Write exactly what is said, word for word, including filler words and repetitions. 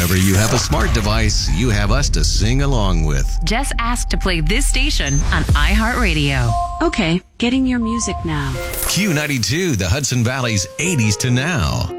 Whenever you have a smart device, you have us to sing along with. Just ask to play this station on iHeartRadio. Okay, getting your music now. Q ninety-two, the Hudson Valley's eighties to now.